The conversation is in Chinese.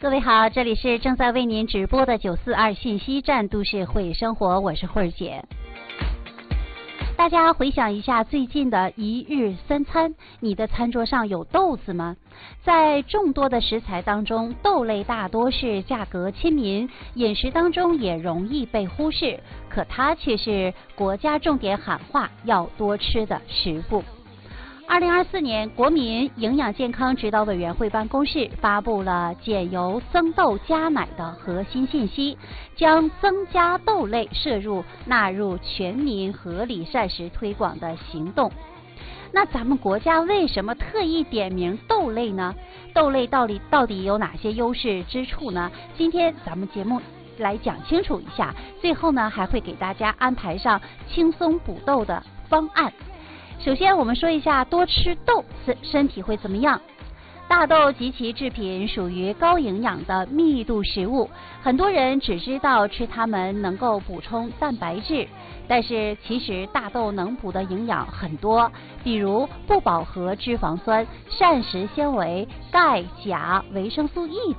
各位好，这里是正在为您直播的942信息站都市会生活，我是慧儿姐。大家回想一下最近的一日三餐，你的餐桌上有豆子吗？在众多的食材当中，豆类大多是价格亲民，饮食当中也容易被忽视，可它却是国家重点喊话要多吃的食物。2024年国民营养健康指导委员会办公室发布了减油增豆加奶的核心信息，将增加豆类摄入纳入全民合理膳食推广的行动。那咱们国家为什么特意点名豆类呢？豆类到底有哪些优势之处呢？今天咱们节目来讲清楚一下，最后呢还会给大家安排上轻松补豆的方案。首先我们说一下多吃豆身体会怎么样。大豆及其制品属于高营养的密度食物，很多人只知道吃它们能够补充蛋白质，但是其实大豆能补的营养很多，比如不饱和脂肪酸、膳食纤维、钙、钾、维生素 E